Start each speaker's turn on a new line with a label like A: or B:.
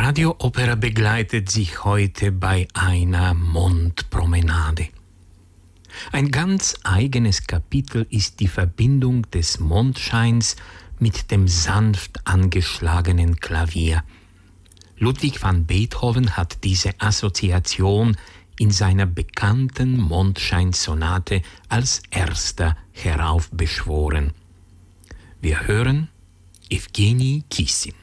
A: Radio Opera begleitet sich heute bei einer Mondpromenade. Ein ganz eigenes Kapitel ist die Verbindung des Mondscheins mit dem sanft angeschlagenen Klavier. Ludwig van Beethoven hat diese Assoziation in seiner bekannten Mondscheinsonate als erster heraufbeschworen. Wir hören Evgeny Kissin.